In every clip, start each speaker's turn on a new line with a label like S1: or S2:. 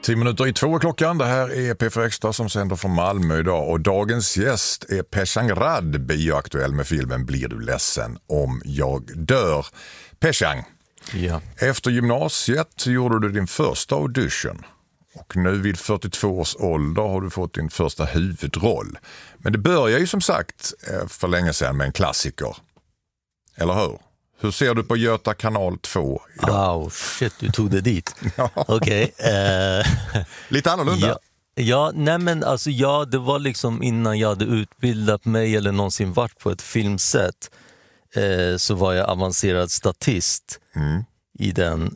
S1: 10 minuter i 2 klockan. Det här är P4 Extra som sänder från Malmö idag. Och dagens gäst är Pehcang Rad, bioaktuell med filmen Blir du ledsen om jag dör. Pehcang,
S2: ja.
S1: Efter gymnasiet gjorde du din första audition. Och nu vid 42 års ålder har du fått din första huvudroll. Men det börjar ju som sagt för länge sedan med en klassiker. Eller hur? Hur ser du på Göta kanal 2 idag?
S2: Oh shit, du tog det dit.
S1: Ja.
S2: Okej.
S1: Lite annorlunda.
S2: Ja, nej men alltså det var liksom innan jag hade utbildat mig eller någonsin varit på ett filmset, så var jag avancerad statist i den.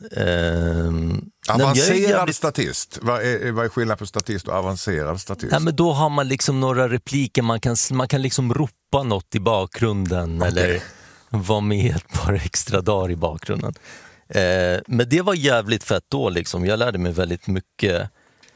S1: Avancerad statist? Vad är skillnaden på statist och avancerad statist?
S2: Nej, men då har man liksom några repliker, man kan liksom ropa något i bakgrunden eller vara med ett par extra dagar i bakgrunden. Men det var jävligt fett då liksom. Jag lärde mig väldigt mycket.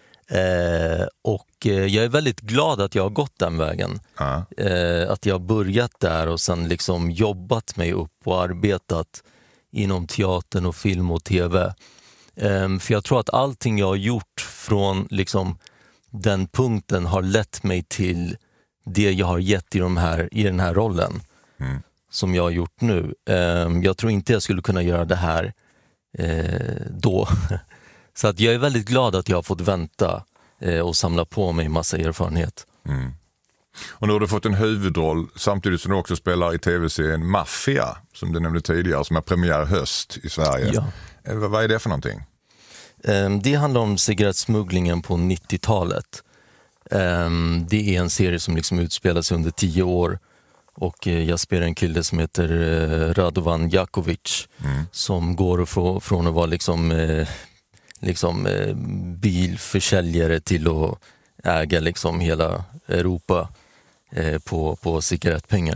S2: Och jag är väldigt glad att jag har gått den vägen. Att jag har börjat där och sen liksom jobbat mig upp och arbetat inom teatern och film och tv. För jag tror att allting jag har gjort från liksom den punkten har lett mig till det jag har gett i den här rollen som jag har gjort nu. Jag tror inte jag skulle kunna göra det här då. Så att jag är väldigt glad att jag har fått vänta och samla på mig massa erfarenhet.
S1: Och nu har du fått en huvudroll samtidigt som du också spelar i tv-serien Mafia, som du nämnde tidigare, som är premiär höst i Sverige.
S2: Ja.
S1: Vad är det för någonting?
S2: Det handlar om cigarettsmugglingen på 90-talet. Det är en serie som liksom utspelar sig under 10 år. Och jag spelar en kille som heter Radovan Jakovic, som går från att vara liksom bilförsäljare till att äga liksom hela Europa på cigarettpengar.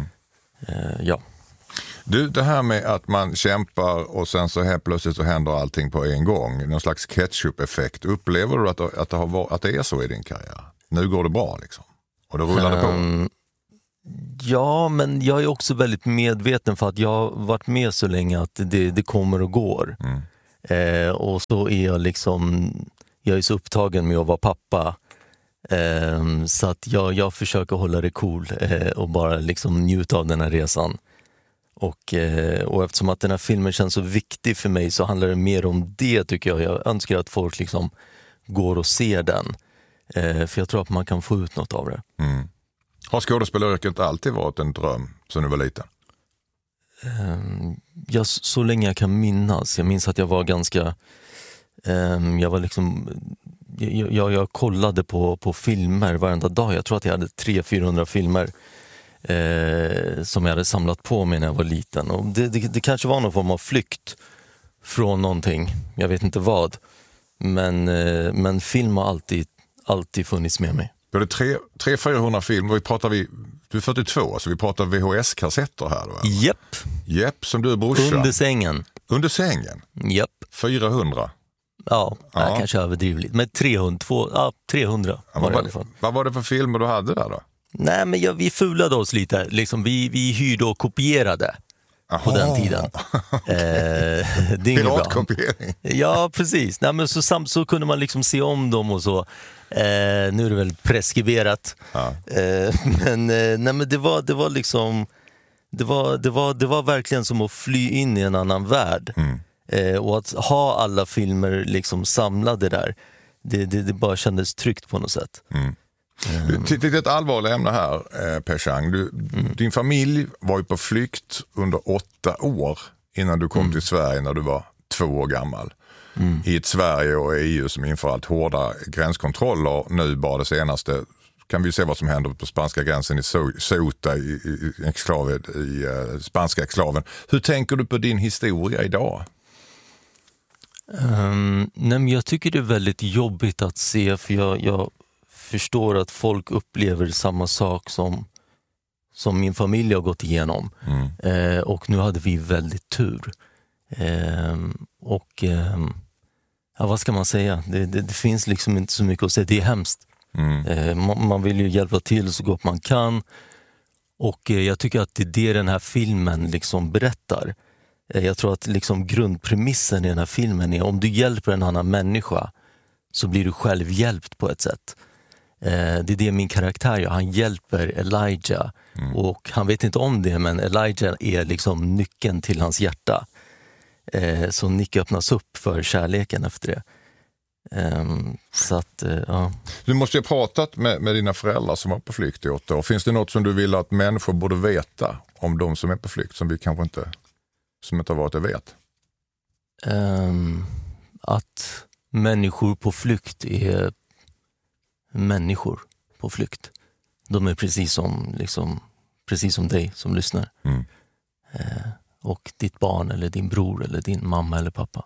S2: Ja.
S1: Du, det här med att man kämpar och sen så helt plötsligt så händer allting på en gång, någon slags ketchup-effekt. Upplever du att det är så i din karriär? Nu går det bra liksom, och då rullar det på.
S2: Ja, men jag är också väldigt medveten för att jag har varit med så länge att det kommer och går. Och så är jag är så upptagen med att vara pappa. Så att jag försöker hålla det cool och bara liksom njuta av den här resan. Och eftersom att den här filmen känns så viktig för mig så handlar det mer om det, tycker jag. Jag önskar att folk liksom går och ser den. För jag tror att man kan få ut något av det.
S1: Har skådespelaryrket alltid varit en dröm sen du var liten?
S2: Så länge jag kan minnas. Jag minns att jag var ganska... jag var liksom... Jag kollade på filmer varenda dag. Jag tror att jag hade 300-400 filmer som jag hade samlat på mig när jag var liten. Och det kanske var någon form av flykt från någonting. Jag vet inte vad. Men film har alltid funnits med mig.
S1: Du hade 300-400 filmer. Du är 42, så vi pratar VHS-kassetter här då? Japp, som du är brorsan. Under sängen?
S2: Japp.
S1: 400?
S2: Ja. Jag kanske överdriver lite. Men 300 var det i alla fall. Vad
S1: var det för filmer du hade där då?
S2: Nej, men vi fulade oss lite. Liksom, vi hyrde och kopierade. På den tiden. Det är
S1: piratkopiering.
S2: Ja, precis. Nej, men så kunde man liksom se om dem och så. Nu är det väl preskriberat. Men det var liksom det var verkligen som att fly in i en annan värld. Och att ha alla filmer liksom samlade där, det bara kändes tryggt på något sätt.
S1: Det är ett allvarligt ämne här, Pehcang. Din familj var ju på flykt under 8 år innan du kom till Sverige när du var 2 år gammal. I ett Sverige och EU som inför allt hårda gränskontroller. Nu bara det senaste kan vi se vad som händer på spanska gränsen i Ceuta i spanska exklaven. Hur tänker du på din historia idag?
S2: Nej, men jag tycker det är väldigt jobbigt att se, för jag förstår att folk upplever samma sak som min familj har gått igenom. Och nu hade vi väldigt tur. Vad ska man säga? Det finns liksom inte så mycket att säga. Det är hemskt. Man vill ju hjälpa till så gott man kan. Och jag tycker att det är det den här filmen liksom berättar. Jag tror att liksom grundpremissen i den här filmen är om du hjälper en annan människa så blir du själv hjälpt på ett sätt. Det är det min karaktär gör. Han hjälper Elijah och han vet inte om det, men Elijah är liksom nyckeln till hans hjärta. Så Nick öppnas upp för kärleken efter det. Så att, ja.
S1: Du måste ju ha pratat med dina föräldrar som var på flykt i 8 år. Finns det något som du vill att människor borde veta om de som är på flykt som vi kanske inte, som inte har varit och vet?
S2: Att människor på flykt är människor på flykt. De är precis som dig som lyssnar. Och ditt barn eller din bror eller din mamma eller pappa.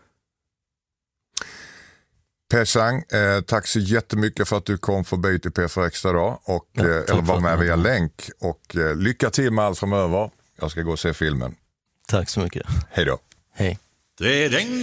S1: Per Chang, tack så jättemycket för att du kom förbi till P4 Extra idag och eller var med via länk, och lycka till med allt framöver. Jag ska gå och se filmen.
S2: Tack så mycket.
S1: Hej då.
S2: Hej.
S3: Det regnar